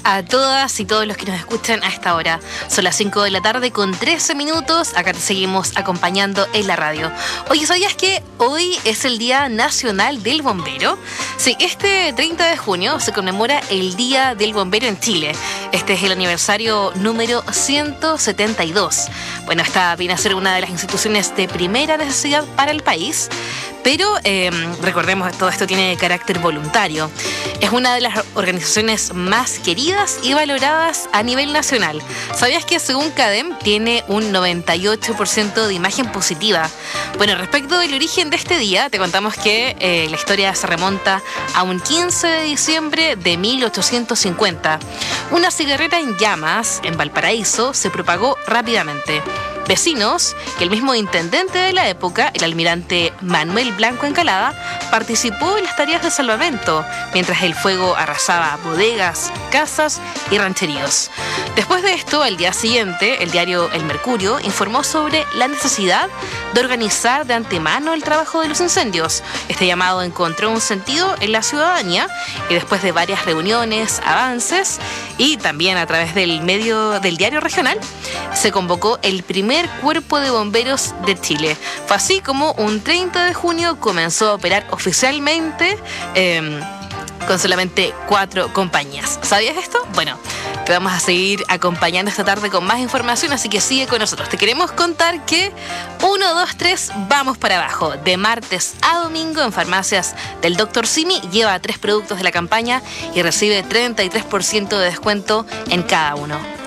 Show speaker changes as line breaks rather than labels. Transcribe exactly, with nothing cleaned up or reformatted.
a todas y todos los que nos escuchan a esta hora. Son las cinco de la tarde con trece minutos. Acá te seguimos acompañando en la radio. Oye, ¿sabías que hoy es el Día Nacional del Bombero? Sí, este treinta de junio se conmemora el Día del Bombero en Chile. Este es el aniversario número ciento setenta y dos. Bueno, esta viene a ser una de las instituciones de primera necesidad para el país. Pero eh, recordemos que todo esto tiene carácter voluntario. Es una de las organizaciones más queridas y valoradas a nivel nacional. ¿Sabías que según CADEM tiene un noventa y ocho por ciento de imagen positiva? Bueno, respecto del origen de este día, te contamos que eh, la historia se remonta a un quince de diciembre de mil ochocientos cincuenta. Una cigarrera en llamas en Valparaíso se propagó rápidamente. Vecinos, que el mismo intendente de la época, el almirante Manuel Blanco Encalada, participó en las tareas de salvamento, mientras el fuego arrasaba bodegas, casas y rancheríos. Después de esto, al día siguiente, el diario El Mercurio informó sobre la necesidad de organizar de antemano el trabajo de los incendios. Este llamado encontró un sentido en la ciudadanía y después de varias reuniones, avances y también a través del medio del diario regional, se convocó el primer Cuerpo de Bomberos de Chile. Fue así como un treinta de junio comenzó a operar oficialmente eh, con solamente cuatro compañías. ¿Sabías esto? Bueno, te vamos a seguir acompañando esta tarde con más información, así que sigue con nosotros. Te queremos contar que uno, dos, tres, vamos para abajo. De martes a domingo en farmacias del doctor Simi lleva tres productos de la campaña y recibe treinta y tres por ciento de descuento en cada uno.